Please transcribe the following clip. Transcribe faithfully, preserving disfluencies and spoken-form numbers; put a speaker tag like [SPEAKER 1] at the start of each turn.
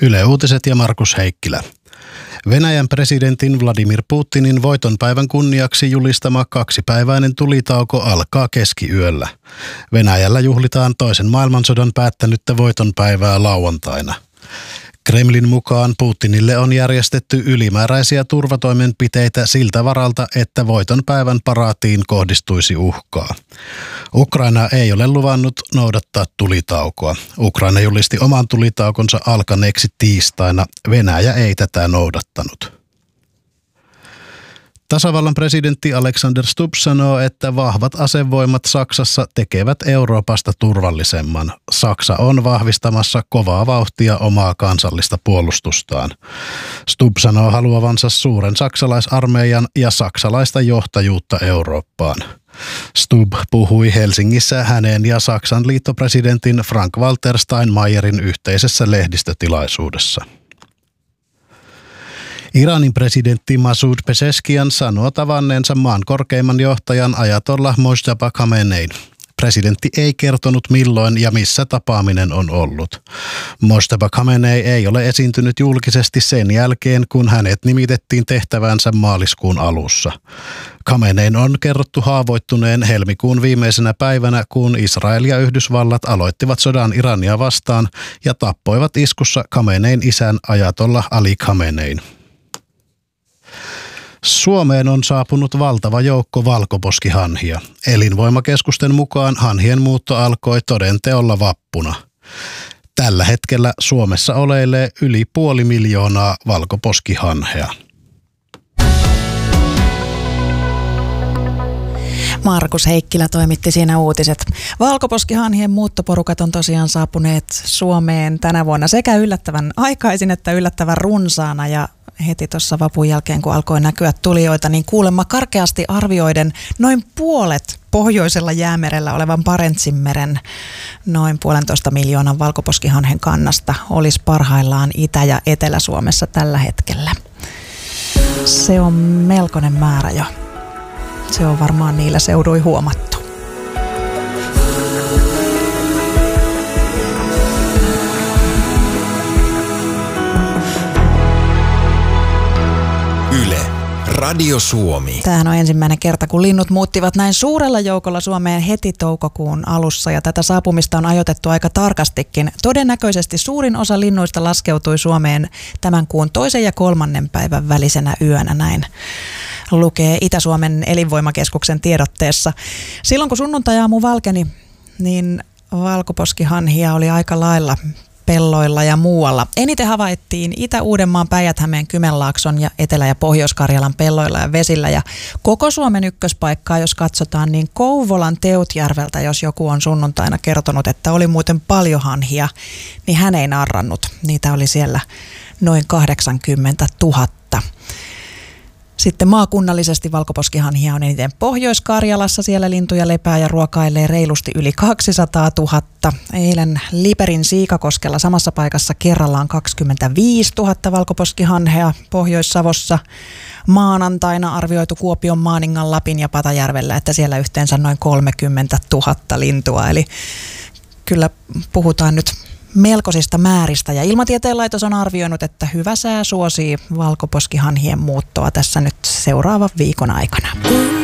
[SPEAKER 1] Yle Uutiset ja Markus Heikkilä. Venäjän presidentin Vladimir Putinin voitonpäivän kunniaksi julistama kaksipäiväinen tulitauko alkaa keskiyöllä. Venäjällä juhlitaan toisen maailmansodan päättänyttä voitonpäivää lauantaina. Kremlin mukaan Putinille on järjestetty ylimääräisiä turvatoimenpiteitä siltä varalta, että voitonpäivän paraatiin kohdistuisi uhkaa. Ukraina ei ole luvannut noudattaa tulitaukoa. Ukraina julisti oman tulitaukonsa alkaneeksi tiistaina. Venäjä ei tätä noudattanut. Tasavallan presidentti Alexander Stubb sanoo, että vahvat asevoimat Saksassa tekevät Euroopasta turvallisemman. Saksa on vahvistamassa kovaa vauhtia omaa kansallista puolustustaan. Stubb sanoo haluavansa suuren saksalaisarmeijan ja saksalaista johtajuutta Eurooppaan. Stubb puhui Helsingissä hänen ja Saksan liittopresidentin Frank-Walter Steinmeierin yhteisessä lehdistötilaisuudessa. Iranin presidentti Masoud Pezeshkian sanoo tavanneensa maan korkeimman johtajan Ayatollah Mojtaba Khamenein. Presidentti ei kertonut milloin ja missä tapaaminen on ollut. Mojtaba Khamenei ei ole esiintynyt julkisesti sen jälkeen, kun hänet nimitettiin tehtävänsä maaliskuun alussa. Khamenein on kerrottu haavoittuneen helmikuun viimeisenä päivänä, kun Israel ja Yhdysvallat aloittivat sodan Irania vastaan ja tappoivat iskussa Khamenein isän Ayatollah Ali Khamenein. Suomeen on saapunut valtava joukko valkoposkihanhia. Elinvoimakeskusten mukaan hanhien muutto alkoi toden teolla vappuna. Tällä hetkellä Suomessa oleilee yli puoli miljoonaa valkoposkihanhea.
[SPEAKER 2] Markus Heikkilä toimitti siinä uutiset. Valkoposkihanhien muuttoporukat on tosiaan saapuneet Suomeen tänä vuonna sekä yllättävän aikaisin että yllättävän runsaana, ja heti tuossa vapun jälkeen, kun alkoi näkyä tulijoita, niin kuulemma karkeasti arvioiden noin puolet pohjoisella jäämerellä olevan Barentsinmeren noin puolentoista miljoonan valkoposkihanhen kannasta olisi parhaillaan Itä- ja Etelä-Suomessa tällä hetkellä. Se on melkoinen määrä jo. Se on varmaan niillä seuduin huomattu.
[SPEAKER 3] Yle, Radio Suomi.
[SPEAKER 2] Tämähän on ensimmäinen kerta, kun linnut muuttivat näin suurella joukolla Suomeen heti toukokuun alussa, ja tätä saapumista on ajoitettu aika tarkastikin. Todennäköisesti suurin osa linnuista laskeutui Suomeen tämän kuun toisen ja kolmannen päivän välisenä yönä, näin lukee Itä-Suomen elinvoimakeskuksen tiedotteessa. Silloin kun sunnuntai-aamu valkeni, niin valkoposkihanhia oli aika lailla pelloilla ja muualla. Eniten havaittiin Itä-Uudenmaan, Päijät-Hämeen, Kymenlaakson ja Etelä- ja Pohjois-Karjalan pelloilla ja vesillä. Ja koko Suomen ykköspaikkaa, jos katsotaan, niin Kouvolan Teutjärveltä, jos joku on sunnuntaina kertonut, että oli muuten paljon hanhia, niin hän ei narrannut. Niitä oli siellä noin kahdeksankymmentätuhatta. Sitten maakunnallisesti valkoposkihanhia on eniten Pohjois-Karjalassa. Siellä lintuja lepää ja ruokailee reilusti yli kaksisataatuhatta. Eilen Liperin Siikakoskella samassa paikassa kerrallaan kaksikymmentäviisituhatta valkoposkihanhea. Pohjois-Savossa maanantaina arvioitu Kuopion, Maaningan, Lapin ja Patajärvellä, että siellä yhteensä noin kolmekymmentätuhatta lintua. Eli kyllä puhutaan nyt melkoisista määristä, ja Ilmatieteen laitos on arvioinut, että hyvä sää suosii valkoposkihanhien muuttoa tässä nyt seuraavan viikon aikana.